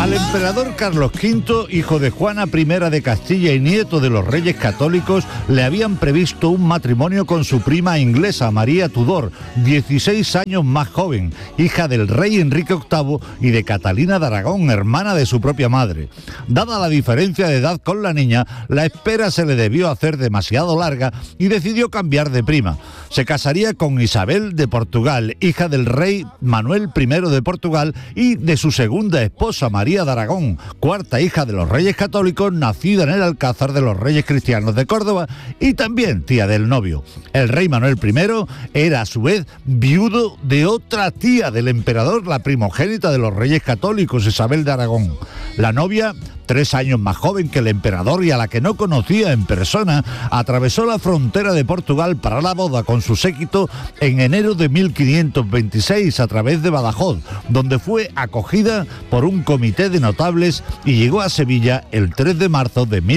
Al emperador Carlos V, hijo de Juana I de Castilla y nieto de los reyes católicos, le habían previsto un matrimonio con su prima inglesa, María Tudor, 16 años más joven, hija del rey Enrique VIII y de Catalina de Aragón, hermana de su propia madre. Dada la diferencia de edad con la niña, la espera se le debió hacer demasiado larga y decidió cambiar de prima. Se casaría con Isabel de Portugal, hija del rey Manuel I de Portugal y de su segunda esposa, María de Aragón, cuarta hija de los reyes católicos, nacida en el Alcázar de los Reyes Cristianos de Córdoba y también tía del novio. El rey Manuel I era a su vez viudo de otra tía del emperador, la primogénita de los reyes católicos, Isabel de Aragón. La novia, 3 años más joven que el emperador y a la que no conocía en persona, atravesó la frontera de Portugal para la boda con su séquito en enero de 1526 a través de Badajoz, donde fue acogida por un comité de notables y llegó a Sevilla el 3 de marzo de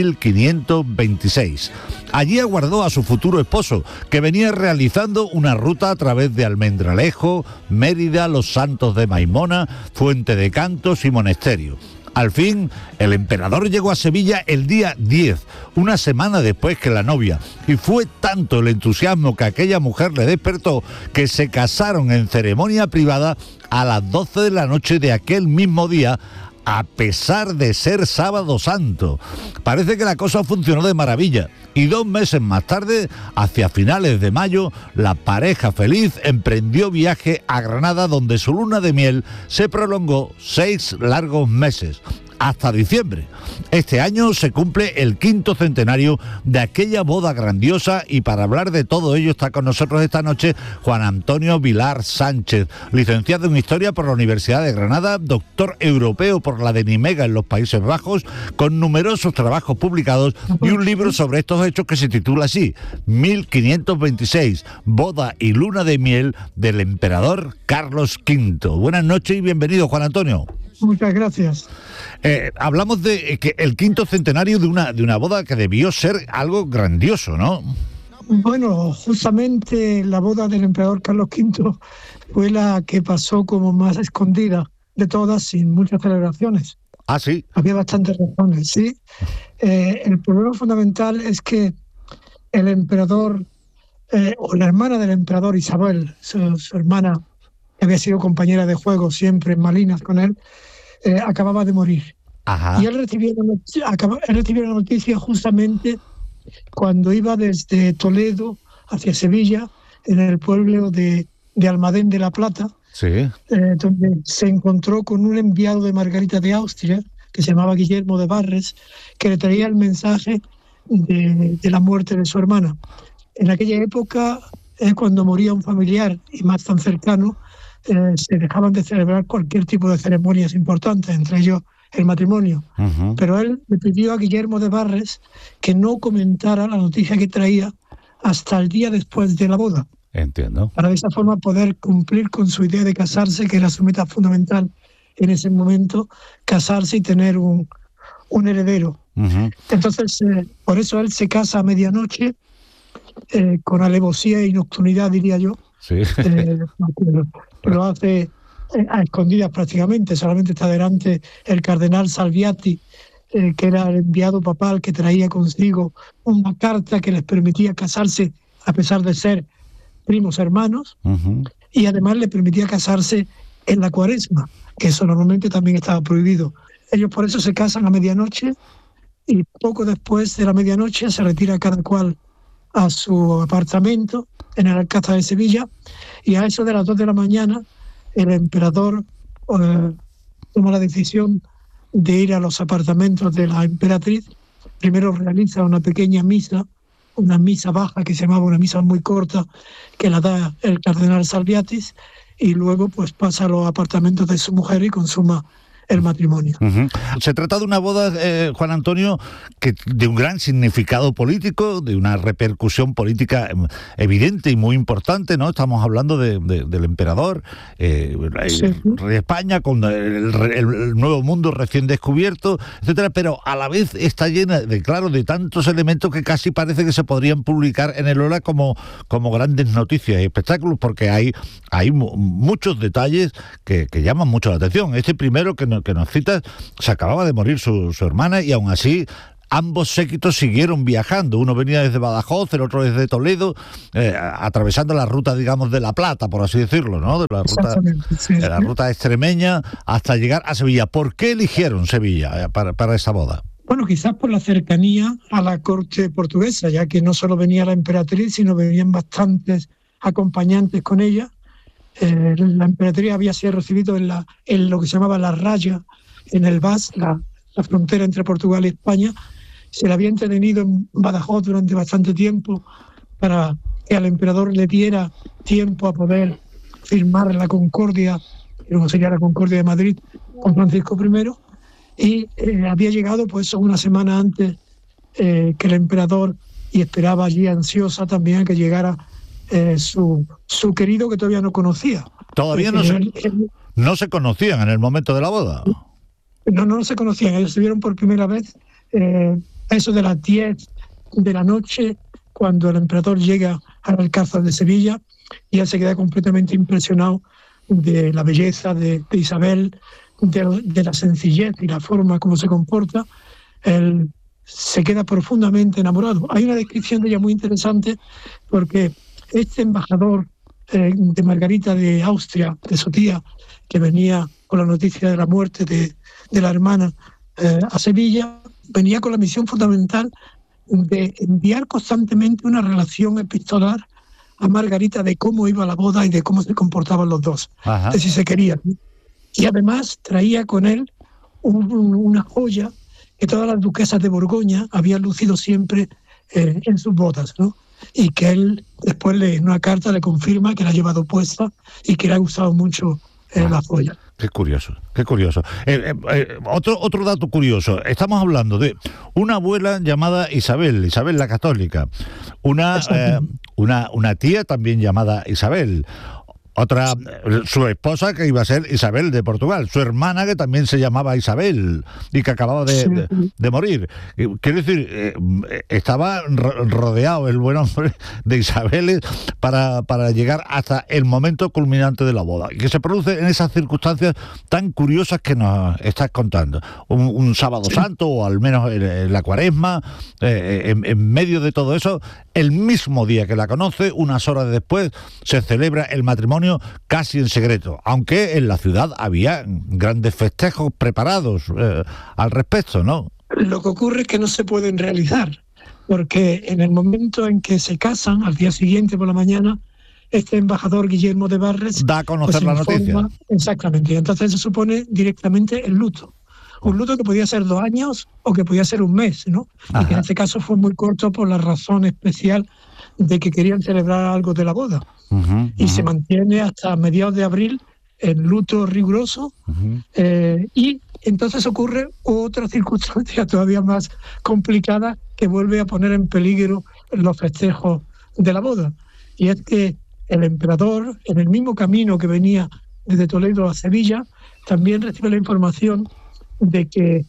1526. Allí aguardó a su futuro esposo, que venía realizando una ruta a través de Almendralejo, Mérida, Los Santos de Maimona, Fuente de Cantos y Monesterio. Al fin, el emperador llegó a Sevilla el día 10, una semana después que la novia, y fue tanto el entusiasmo que aquella mujer le despertó que se casaron en ceremonia privada a las 12 de la noche de aquel mismo día, a pesar de ser Sábado Santo. Parece que la cosa funcionó de maravilla y 2 meses más tarde, hacia finales de mayo, la pareja feliz emprendió viaje a Granada, donde su luna de miel se prolongó 6 largos meses, hasta diciembre. Este año se cumple el 5º centenario de aquella boda grandiosa y para hablar de todo ello está con nosotros esta noche Juan Antonio Vilar Sánchez, licenciado en Historia por la Universidad de Granada, doctor europeo por la de Nimega en los Países Bajos, con numerosos trabajos publicados y un libro sobre estos hechos que se titula así, 1526, boda y luna de miel del emperador Carlos V. Buenas noches y bienvenido, Juan Antonio. Muchas gracias. Hablamos de que el 5º centenario de una boda que debió ser algo grandioso, ¿no? Bueno, justamente la boda del emperador Carlos V fue la que pasó como más escondida de todas, sin muchas celebraciones. Ah, sí. Había bastantes razones, sí. El problema fundamental es que el emperador, o la hermana del emperador, Isabel, su hermana, que había sido compañera de juego siempre en Malinas con él, acababa de morir. Ajá. Y él recibió la noticia justamente cuando iba desde Toledo hacia Sevilla, en el pueblo de Almadén de la Plata, sí. Donde se encontró con un enviado de Margarita de Austria, que se llamaba Guillermo de Barres, que le traía el mensaje de la muerte de su hermana. En aquella época, cuando moría un familiar, y más tan cercano, se dejaban de celebrar cualquier tipo de ceremonias importantes, entre ellos el matrimonio. Uh-huh. Pero él le pidió a Guillermo de Barres que no comentara la noticia que traía hasta el día después de la boda. Entiendo. Para de esa forma poder cumplir con su idea de casarse, que era su meta fundamental en ese momento, casarse y tener un heredero. Uh-huh. Entonces, por eso él se casa a medianoche, con alevosía y nocturnidad, diría yo. Sí. Lo hace a escondidas prácticamente, solamente está delante el cardenal Salviati, que era el enviado papal que traía consigo una carta que les permitía casarse a pesar de ser primos hermanos, uh-huh. Y además le permitía casarse en la Cuaresma, que eso normalmente también estaba prohibido. Ellos por eso se casan a medianoche y poco después de la medianoche se retira cada cual a su apartamento en el Alcázar de Sevilla, y a eso de las 2 de la mañana el emperador toma la decisión de ir a los apartamentos de la emperatriz. Primero realiza una pequeña misa, una misa baja que se llamaba una misa muy corta, que la da el cardenal Salviatis, y luego pues pasa a los apartamentos de su mujer y consuma el matrimonio. Uh-huh. Se trata de una boda, Juan Antonio, que de un gran significado político, de una repercusión política evidente y muy importante, ¿no? Estamos hablando del emperador, sí. Rey de España, con el nuevo mundo recién descubierto, etcétera, pero a la vez está llena de tantos elementos que casi parece que se podrían publicar en el Hora como grandes noticias y espectáculos, porque hay muchos detalles que llaman mucho la atención. Este primero que que nos citas, se acababa de morir su hermana y aún así ambos séquitos siguieron viajando. Uno venía desde Badajoz, el otro desde Toledo, atravesando la ruta, digamos, de La Plata, por así decirlo, ¿no? De la ruta extremeña hasta llegar a Sevilla. ¿Por qué eligieron Sevilla para esa boda? Bueno, quizás por la cercanía a la corte portuguesa, ya que no solo venía la emperatriz, sino venían bastantes acompañantes con ella. La emperatriz había sido recibida en lo que se llamaba la Raya, en el Bas, la frontera entre Portugal y España. Se la había entretenido en Badajoz durante bastante tiempo para que al emperador le diera tiempo a poder firmar la Concordia, que luego sería la Concordia de Madrid, con Francisco I, y había llegado pues una semana antes que el emperador, y esperaba allí ansiosa también a que llegara su querido, que todavía no conocía. Todavía no se conocían en el momento de la boda. No se conocían, ellos se vieron por primera vez a eso de las 10 de la noche, cuando el emperador llega al Alcázar de Sevilla, y él se queda completamente impresionado de la belleza de Isabel, de la sencillez y la forma como se comporta. Él se queda profundamente enamorado. Hay una descripción de ella muy interesante, porque este embajador de Margarita de Austria, de su tía, que venía con la noticia de la muerte de la hermana a Sevilla, venía con la misión fundamental de enviar constantemente una relación epistolar a Margarita de cómo iba la boda y de cómo se comportaban los dos, de si se querían. Y además traía con él una joya que todas las duquesas de Borgoña habían lucido siempre en sus bodas, ¿no? Y que él después en una carta le confirma que la ha llevado puesta y que le ha gustado mucho la joya. Qué curioso, qué curioso. Otro dato curioso. Estamos hablando de una abuela llamada Isabel la Católica, una tía también llamada Isabel, otra, su esposa, que iba a ser Isabel de Portugal, su hermana, que también se llamaba Isabel y que acababa de morir. Quiero decir, estaba rodeado el buen hombre de Isabeles para llegar hasta el momento culminante de la boda, y que se produce en esas circunstancias tan curiosas que nos estás contando. Un sábado santo, o al menos en la Cuaresma, en medio de todo eso, el mismo día que la conoce, unas horas después, se celebra el matrimonio casi en secreto, aunque en la ciudad había grandes festejos preparados al respecto, ¿no? Lo que ocurre es que no se pueden realizar, porque en el momento en que se casan, al día siguiente por la mañana, este embajador Guillermo de Barres da a conocer la noticia. Exactamente, y entonces se supone directamente el luto. Un luto que podía ser 2 años o que podía ser un mes, ¿no? Y que en este caso fue muy corto por la razón especial de que querían celebrar algo de la boda. Y se mantiene hasta mediados de abril el luto riguroso. Y entonces ocurre otra circunstancia todavía más complicada que vuelve a poner en peligro los festejos de la boda. Y es que el emperador, en el mismo camino que venía desde Toledo a Sevilla, también recibe la información de que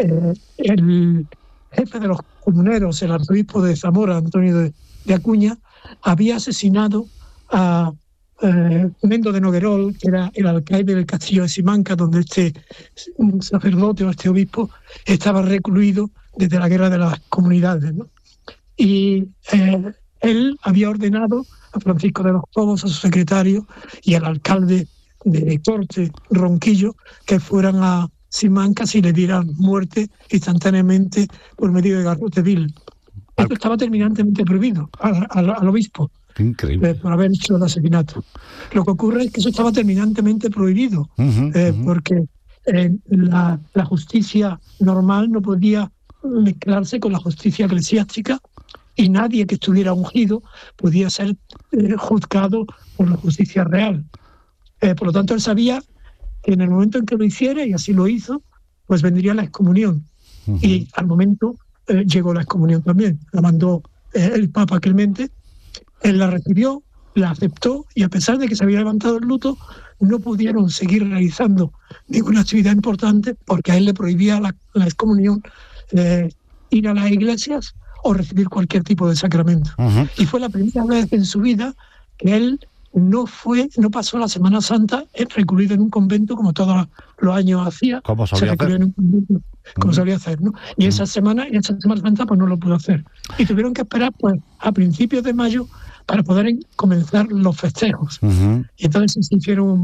el jefe de los comuneros, el arzobispo de Zamora, Antonio de Acuña, había asesinado a Mendo de Noguerol, que era el alcaide del castillo de Simancas, donde este sacerdote o este obispo estaba recluido desde la guerra de las comunidades, ¿no? Y él había ordenado a Francisco de los Cobos, a su secretario, y al alcalde de Corte, Ronquillo, que fueran a Simancas y le dieran muerte instantáneamente por medio de garrote vil. Esto estaba terminantemente prohibido al obispo. Increíble. Por haber hecho el asesinato. Lo que ocurre es que eso estaba terminantemente prohibido, porque la justicia normal no podía mezclarse con la justicia eclesiástica, y nadie que estuviera ungido podía ser juzgado por la justicia real. Por lo tanto, él sabía que en el momento en que lo hiciera, y así lo hizo, pues vendría la excomunión. Y al momento llegó la excomunión también. La mandó el Papa Clemente. Él la recibió, la aceptó, y a pesar de que se había levantado el luto, no pudieron seguir realizando ninguna actividad importante, porque a él le prohibía la excomunión ir a las iglesias o recibir cualquier tipo de sacramento. Y fue la primera vez en su vida que él no pasó la Semana Santa recluido en un convento como todos los años hacía. Como solía hacer. En un convento, como solía hacer, ¿no? Y esa Semana Santa pues no lo pudo hacer. Y tuvieron que esperar pues a principios de mayo para poder comenzar los festejos. Y entonces se hicieron